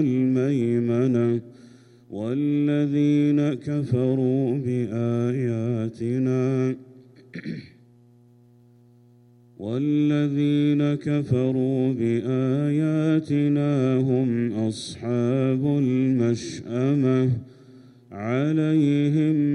الميمنة والذين كفروا بآياتنا هم أصحاب المشأمة عليهم